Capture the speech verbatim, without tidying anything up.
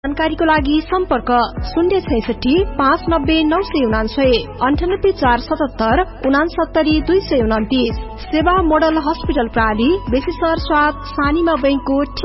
जानकारीको लागि सम्पर्क शून्य छैसठी पाँच नब्बे नौ सय उनान्सय अन्ठानब्बे चार सतहत्तर उनासत्तरी दुई सय उन्तिस। सेवा मोडल हस्पिटल प्राली बेसीसर सात सानीमा बैंकको